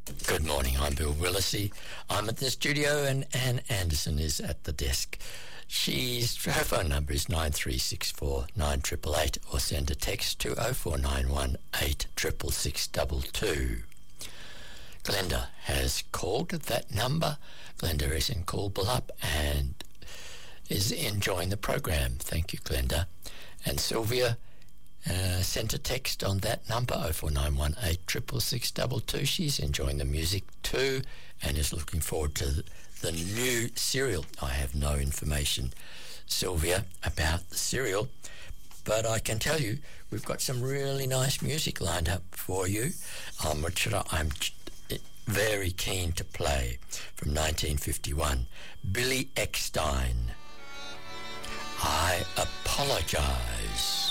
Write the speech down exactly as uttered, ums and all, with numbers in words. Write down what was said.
Good morning, I'm Bill Willisey. I'm at the studio and Anne Anderson is at the desk. She's, her phone number is nine three six four nine eight eight eight or send a text to oh four nine one eight six six six two two. Glenda has called that number. Glenda is in Coolbellup and is enjoying the program. Thank you, Glenda. And Sylvia uh, sent a text on that number, oh four nine one eight six six six two two. She's enjoying the music too and is looking forward to the new serial. I have no information, Sylvia, about the serial, but I can tell you we've got some really nice music lined up for you, um, which I'm very keen to play. From nineteen fifty-one, Billy Eckstine, I Apologize.